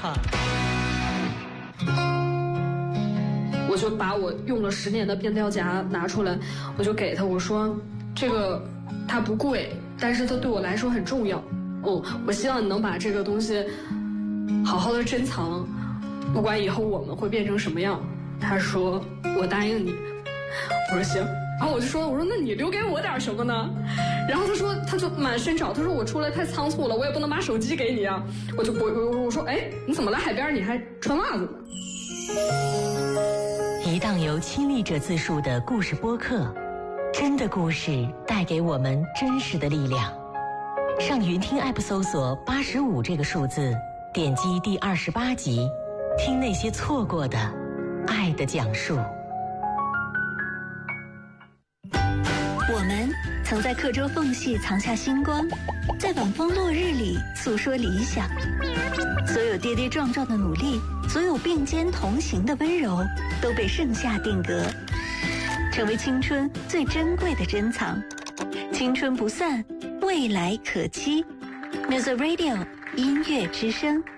他。 我就把我用了10年的变调夹拿出来，我就给他，我说这个它不贵，但是它对我来说很重要。我希望你能把这个东西好好的珍藏，不管以后我们会变成什么样。他说我答应你。我说行。然后我说那你留给我点什么呢？然后他就满身找，他说我出来太仓促了，我也不能把手机给你啊。我说哎，你怎么来海边你还穿袜子呢？ 一档由亲历者自述的故事播客，真的故事带给我们真实的力量。上云听 App 搜索85这个数字，点击第28集，听那些错过的爱的讲述。 我们曾在课桌缝隙藏下星光，在晚风落日里诉说理想。所有跌跌撞撞的努力，所有并肩同行的温柔，都被盛夏定格，成为青春最珍贵的珍藏。青春不散，未来可期。Music Radio 音乐之声。